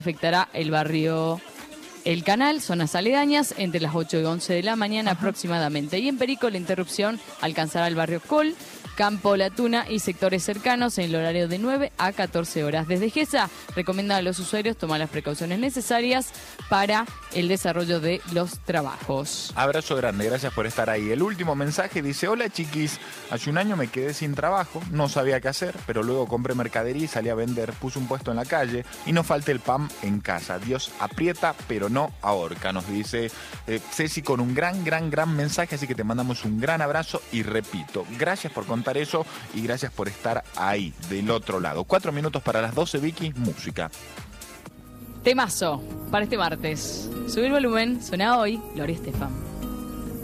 Afectará el barrio El Canal, zonas aledañas, entre las 8 y 11 de la mañana aproximadamente. Y en Perico la interrupción alcanzará el barrio Col, Campo La Tuna y sectores cercanos en el horario de 9 a 14 horas. Desde GESA recomienda a los usuarios tomar las precauciones necesarias para el desarrollo de los trabajos. Abrazo grande, gracias por estar ahí. El último mensaje dice: hola chiquis, hace un año me quedé sin trabajo, no sabía qué hacer, pero luego compré mercadería y salí a vender, puse un puesto en la calle y no falta el pan en casa. Dios aprieta pero no ahorca, nos dice Ceci con un gran mensaje, así que te mandamos un gran abrazo y repito, gracias por contar eso y gracias por estar ahí, del otro lado. 4 minutos para las 12, Vicky, música. Temazo para este martes. Subir volumen, suena hoy Gloria Estefan.